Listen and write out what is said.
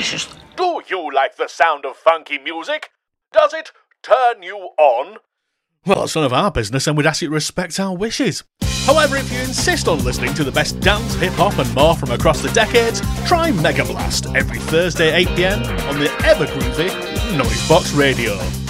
delicious. Do you like the sound of funky music? Does it turn you on? Well, it's none of our business, and we'd ask you to respect our wishes. However, if you insist on listening to the best dance, hip-hop and more from across the decades, try Mega Blast every Thursday 8pm on the ever-groovy Noisebox Radio.